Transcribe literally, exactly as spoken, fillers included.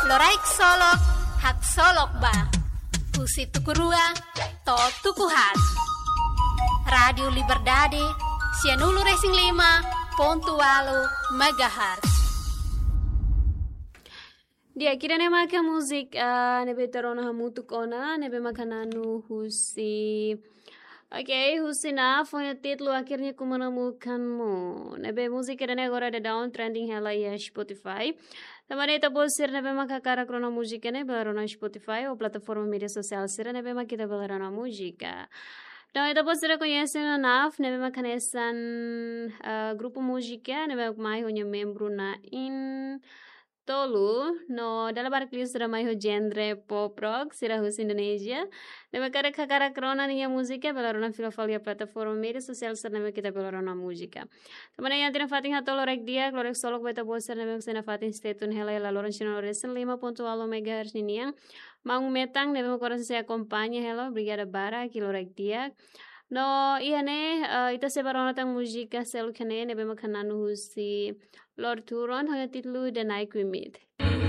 Loraik solok, hak solok ba. Husi tukurua, to tukuhat. Radio Liberdade, Sianulu Racing lima, Pontualo, Megahertz. Dia kira ne maka musik uh, nebe terona hamutuk ona nebe makananu husi. Oke, okay, husi na foi titlo akhirnya ku menemukanmu. Nebe musik kira ne agora de down trending hela ya Spotify. Tamane ita bolsir nebe maka cara krona musika ne belarona Spotify ou plataforma mídia social sira nebe maka kita belarona musika. Então, ita bolsir conhece na N A F nebe maka nesan uh, grupo musika nebe mai honya membro na in Tolu, no dalam barclays ramai ho genre pop rock sira hus Indonesia. Nebe kare kakara krona niya musika belarona filofalia plataforma media sosial ser nebe kita belarona musika. Tamane yang tina fatin hatolo rek dia klorek solok beta boser nebe sena fatin stetun hela la loran chino resen lima ponto alo megahertz niniang. Mang metang nebe koran se acompaña hela brigada bara kilo rek dia. No, iya ne uh, ita sebarona tang musika sel kene nebe makananu husi Lord Turon hanya titlu dan I Quimit.